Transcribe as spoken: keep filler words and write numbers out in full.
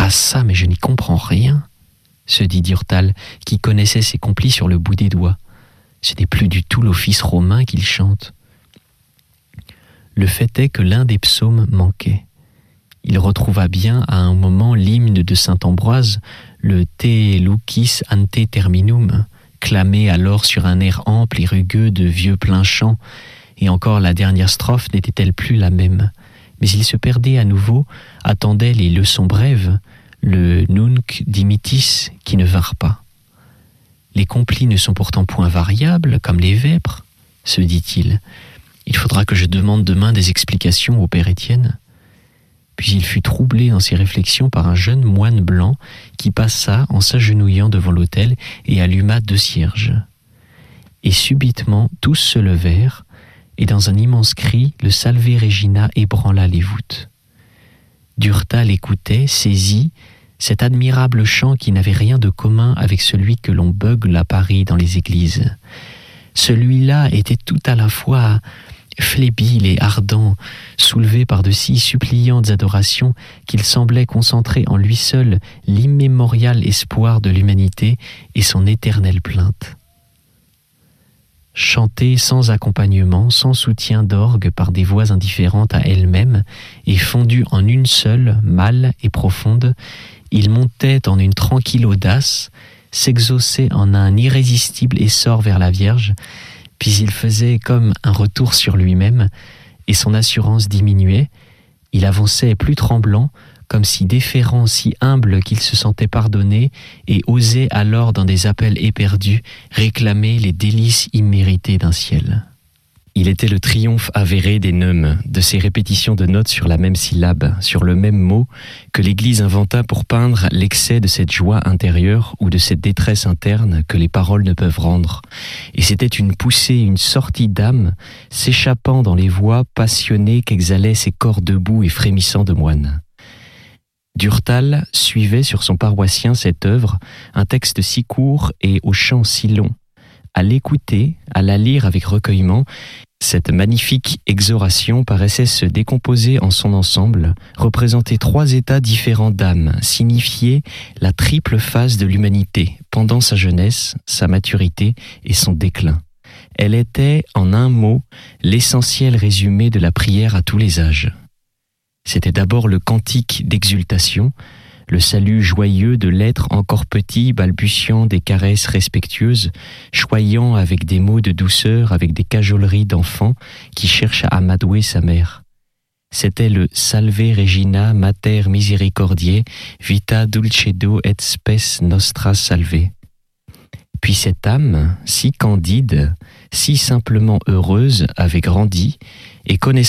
Ah ça, mais je n'y comprends rien, se dit Durtal, qui connaissait ses complis sur le bout des doigts. Ce n'est plus du tout l'office romain qu'il chante. Le fait est que l'un des psaumes manquait. Il retrouva bien à un moment l'hymne de saint Ambroise, le Te Lucis ante terminum, clamé alors sur un air ample et rugueux de vieux plein chant, et encore la dernière strophe n'était-elle plus la même. Mais il se perdait à nouveau, attendait les leçons brèves, le nunc dimittis qui ne vinrent pas. Les complis ne sont pourtant point variables, comme les vêpres, se dit-il. Il faudra que je demande demain des explications au père Étienne. Puis il fut troublé dans ses réflexions par un jeune moine blanc qui passa en s'agenouillant devant l'autel et alluma deux cierges. Et subitement tous se levèrent, et dans un immense cri, le Salve Regina ébranla les voûtes. Durtal écoutait, saisi, cet admirable chant qui n'avait rien de commun avec celui que l'on beugle à Paris dans les églises. Celui-là était tout à la fois flébile et ardent, soulevé par de si suppliantes adorations qu'il semblait concentrer en lui seul l'immémorial espoir de l'humanité et son éternelle plainte. Chanté sans accompagnement, sans soutien d'orgue par des voix indifférentes à elles-mêmes et fondues en une seule, mâle et profonde, il montait en une tranquille audace, s'exauçait en un irrésistible essor vers la Vierge, puis il faisait comme un retour sur lui-même, et son assurance diminuait. Il avançait plus tremblant, comme si déférent, si humble qu'il se sentait pardonné, et osait alors dans des appels éperdus réclamer les délices imméritées d'un ciel. Il était le triomphe avéré des neumes, de ces répétitions de notes sur la même syllabe, sur le même mot, que l'Église inventa pour peindre l'excès de cette joie intérieure ou de cette détresse interne que les paroles ne peuvent rendre. Et c'était une poussée, une sortie d'âme, s'échappant dans les voix passionnées qu'exhalaient ces corps debout et frémissants de moines. Durtal suivait sur son paroissien cette œuvre, un texte si court et au chant si long. À l'écouter, à la lire avec recueillement, cette magnifique exoration paraissait se décomposer en son ensemble, représenter trois états différents d'âme, signifier la triple phase de l'humanité pendant sa jeunesse, sa maturité et son déclin. Elle était, en un mot, l'essentiel résumé de la prière à tous les âges. C'était d'abord le cantique d'exultation, le salut joyeux de l'être encore petit balbutiant des caresses respectueuses, choyant avec des mots de douceur, avec des cajoleries d'enfant qui cherche à amadouer sa mère. C'était le Salve Regina Mater Misericordiae Vita Dulcedo et Spes Nostra Salve. Puis cette âme, si candide, si simplement heureuse, avait grandi et connaissant